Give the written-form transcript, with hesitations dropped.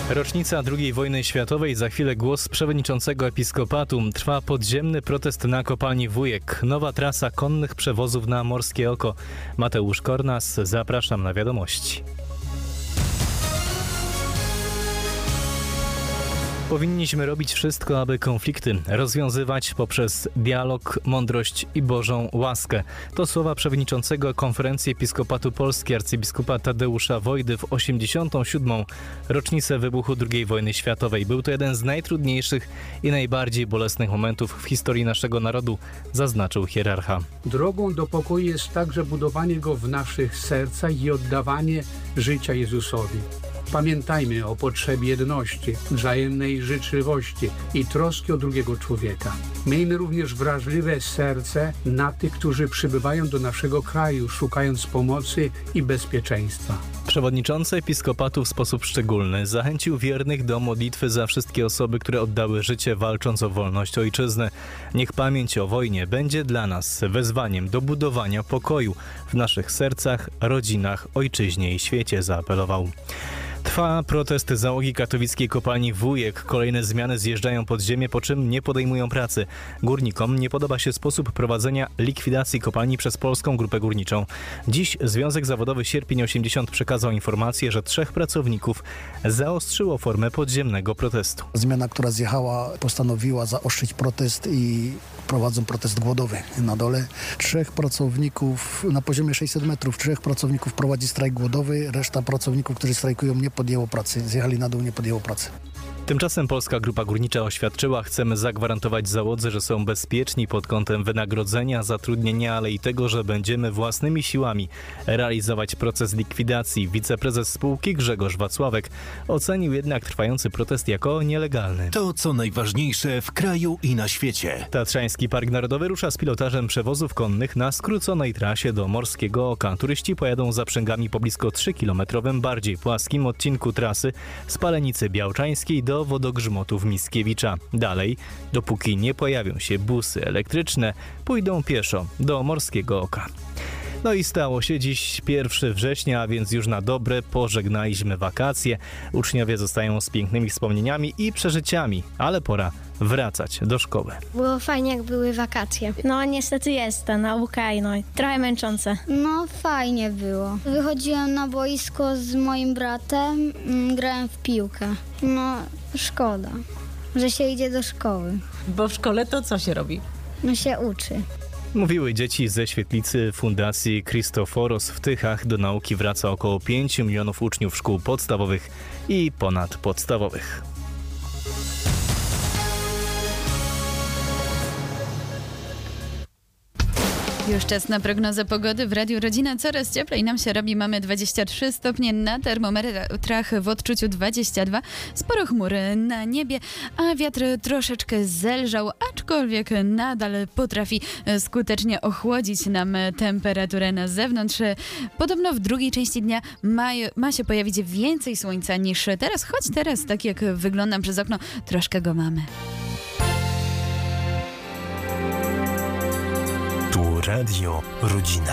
Rocznica II wojny światowej, za chwilę głos przewodniczącego episkopatu. Trwa podziemny protest na kopalni Wujek. Nowa trasa konnych przewozów na Morskie Oko. Mateusz Kornas, zapraszam na wiadomości. Powinniśmy robić wszystko, aby konflikty rozwiązywać poprzez dialog, mądrość i Bożą łaskę. To słowa przewodniczącego Konferencji Episkopatu Polski arcybiskupa Tadeusza Wojdy w 87. rocznicę wybuchu II wojny światowej. Był to jeden z najtrudniejszych i najbardziej bolesnych momentów w historii naszego narodu, zaznaczył hierarcha. Drogą do pokoju jest także budowanie go w naszych sercach i oddawanie życia Jezusowi. Pamiętajmy o potrzebie jedności, wzajemnej życzliwości i troski o drugiego człowieka. Miejmy również wrażliwe serce na tych, którzy przybywają do naszego kraju, szukając pomocy i bezpieczeństwa. Przewodniczący episkopatu w sposób szczególny zachęcił wiernych do modlitwy za wszystkie osoby, które oddały życie walcząc o wolność ojczyzny. Niech pamięć o wojnie będzie dla nas wezwaniem do budowania pokoju w naszych sercach, rodzinach, ojczyźnie i świecie, zaapelował. Trwa protest załogi katowickiej kopalni Wujek. Kolejne zmiany zjeżdżają pod ziemię, po czym nie podejmują pracy. Górnikom nie podoba się sposób prowadzenia likwidacji kopalni przez Polską Grupę Górniczą. Dziś Związek Zawodowy Sierpień 80 przekazał informację, że 3 pracowników zaostrzyło formę podziemnego protestu. Zmiana, która zjechała, postanowiła zaostrzyć protest i prowadzą protest głodowy na dole. 3 pracowników na poziomie 600 metrów, 3 pracowników prowadzi strajk głodowy, reszta pracowników, którzy strajkują, nie podjęło pracy. Zjechali na dół, nie podjęło pracy. Tymczasem Polska Grupa Górnicza oświadczyła: chcemy zagwarantować załodze, że są bezpieczni pod kątem wynagrodzenia, zatrudnienia, ale i tego, że będziemy własnymi siłami realizować proces likwidacji. Wiceprezes spółki Grzegorz Wacławek ocenił jednak trwający protest jako nielegalny. To, co najważniejsze w kraju i na świecie. Tatrzański Park Narodowy rusza z pilotażem przewozów konnych na skróconej trasie do Morskiego Oka. Turyści pojadą zaprzęgami po blisko 3-kilometrowym, bardziej płaskim odcinku trasy z Palenicy Białczańskiej do Wodogrzmotów Mickiewicza. Dalej, dopóki nie pojawią się busy elektryczne, pójdą pieszo do Morskiego Oka. No i stało się dziś 1 września, a więc już na dobre pożegnaliśmy wakacje. Uczniowie zostają z pięknymi wspomnieniami i przeżyciami, ale pora wracać do szkoły. Było fajnie, jak były wakacje. No niestety jest ta nauka i trochę męczące. No fajnie było. Wychodziłem na boisko z moim bratem, grałem w piłkę. No szkoda, że się idzie do szkoły. Bo w szkole to co się robi? No się uczy. Mówiły dzieci ze świetlicy Fundacji Christoforos w Tychach. Do nauki wraca około 5 milionów uczniów szkół podstawowych i ponadpodstawowych. Już czas na prognozę pogody w Radiu Rodzina. Coraz cieplej nam się robi. Mamy 23 stopnie na termometrach, w odczuciu 22. Sporo chmury na niebie, a wiatr troszeczkę zelżał, aczkolwiek nadal potrafi skutecznie ochłodzić nam temperaturę na zewnątrz. Podobno w drugiej części dnia ma się pojawić więcej słońca niż teraz, choć teraz, tak jak wyglądam przez okno, troszkę go mamy. Tu Radio Rodzina.